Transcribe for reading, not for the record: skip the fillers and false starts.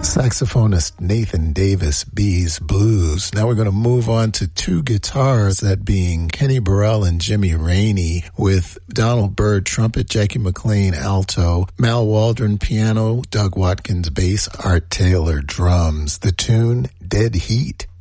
Saxophonist Nathan Davis, Bees Blues. Now we're going to move on to two guitars, that being Kenny Burrell and Jimmy Rainey, with Donald Byrd trumpet, Jackie McLean alto, Mal Waldron piano, Doug Watkins bass, Art Taylor drums. The tune, Dead Heat.